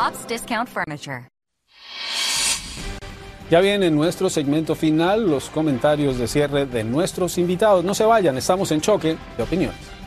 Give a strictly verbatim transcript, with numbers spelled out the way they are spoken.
Tops Discount Furniture. Ya viene en nuestro segmento final los comentarios de cierre de nuestros invitados. No se vayan, estamos en Choque de Opiniones.